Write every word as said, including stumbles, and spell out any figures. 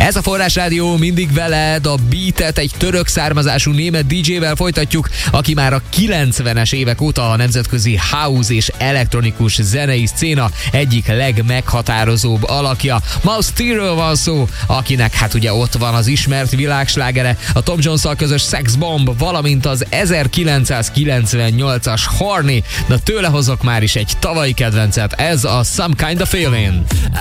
Ez a Forrás Rádió, mindig veled. A Beatet egy török származású német dé jével folytatjuk, aki már a kilencvenes évek óta a nemzetközi house és elektronikus zenei szcéna egyik legmeghatározóbb alakja. Mouse T-ről van szó, akinek hát ugye ott van az ismert világslágere, a Tom Jones-szal közös Sex Bomb, valamint az ezerkilencszázkilencvennyolcas Horny. Na tőle hozok már is egy tavalyi kedvencet, ez a Some Kind of Feeling.